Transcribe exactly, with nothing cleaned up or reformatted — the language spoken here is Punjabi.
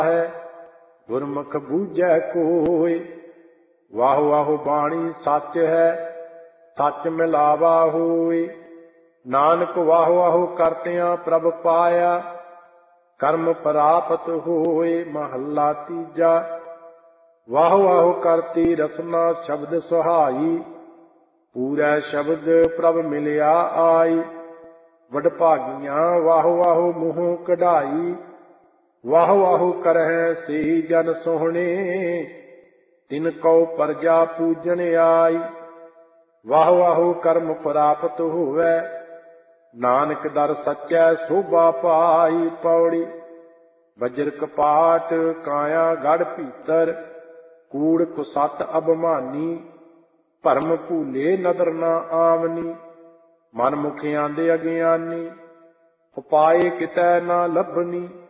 ਹੈ ਗੁਰਮੁਖ ਬੂਝੈ ਕੋਇ। ਵਾਹੋ ਵਾਹੋ ਬਾਣੀ ਸੱਚ ਹੈ ਸੱਚ ਮਿਲਾਵਾ ਹੋਇ। ਨਾਨਕ ਵਾਹੋ ਵਾਹੋ ਕਰਤਿਆਂ ਪ੍ਰਭ ਪਾਇਆ ਕਰਮ ਪ੍ਰਾਪਤ ਹੋਇ। ਮਹੱਲਾ ਤੀਜਾ। ਵਾਹੋ ਵਾਹੋ ਕਰਤੀ ਰਸਨਾ ਸ਼ਬਦ ਸੁਹਾਈ ਪੂਰੈ ਸ਼ਬਦ ਪ੍ਰਭ ਮਿਲਿਆ ਆਈ। ਵਡਭਾਗੀਆਂ ਵਾਹੋ ਵਾਹੋ ਮੂੰਹੋਂ ਕਢਾਈ ਵਾਹੋ ਵਾਹੋ ਕਰਹਿ ਸਹੀ ਜਨ ਸੋਹਣੇ ਤਿਨ ਕਉ ਪਰਜਾ ਪੂਜਨ ਆਈ। ਵਾਹੋ ਵਾਹੋ ਕਰਮ ਪ੍ਰਾਪਤ ਹੋਵੈ ਨਾਨਕ ਦਰ ਸੱਚੈ ਸੋਭਾ ਪਾਈ। ਪੌੜੀ। ਬਜਰ ਕਪਾਟ ਕਾਇਆ ਗੜ ਭੀਤਰ ਕੂੜ ਕੁਸਤ ਅਭਿਮਾਨੀ ਭਰਮ ਭੂਲੇ ਨਦਰ ਨਾ ਆਵਨੀ। ਮਨ ਮੁਖਿਆਂ ਦੇ ਅਗਿਆਨੀ ਉਪਾਏ ਕਿਤੈ ਨਾ ਲੱਭਨੀ।